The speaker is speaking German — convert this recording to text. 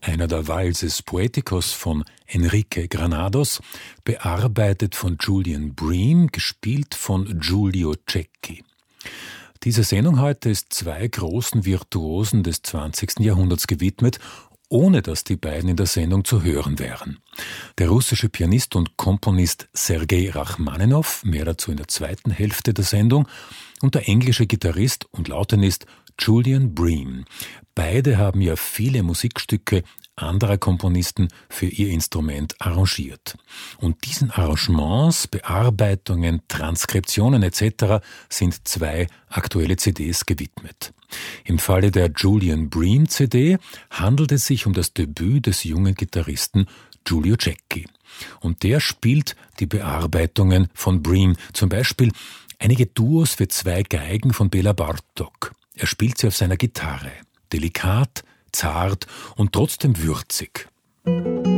einer der Valses Poeticos von Enrique Granados, bearbeitet von Julian Bream, gespielt von Giulio Cecchi. Diese Sendung heute ist zwei großen Virtuosen des 20. Jahrhunderts gewidmet, ohne dass die beiden in der Sendung zu hören wären. Der russische Pianist und Komponist Sergei Rachmaninow, mehr dazu in der zweiten Hälfte der Sendung, und der englische Gitarrist und Lautenist Julian Bream. Beide haben ja viele Musikstücke anderer Komponisten für ihr Instrument arrangiert. Und diesen Arrangements, Bearbeitungen, Transkriptionen etc. sind zwei aktuelle CDs gewidmet. Im Falle der Julian Bream CD handelt es sich um das Debüt des jungen Gitarristen Giulio Cecchi. Und der spielt die Bearbeitungen von Bream, zum Beispiel einige Duos für zwei Geigen von Bela Bartok. Er spielt sie auf seiner Gitarre. Delikat, zart und trotzdem würzig.